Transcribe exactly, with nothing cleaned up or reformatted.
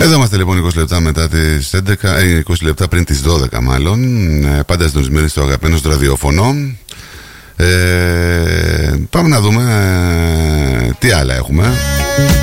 Εδώ είμαστε λοιπόν είκοσι λεπτά μετά τις έντεκα, ε, είκοσι λεπτά πριν τις δώδεκα μάλλον. ε, Πάντα συντονισμένοι στο αγαπημένο στο ραδιόφωνο. ε, Πάμε να δούμε ε, τι άλλα έχουμε.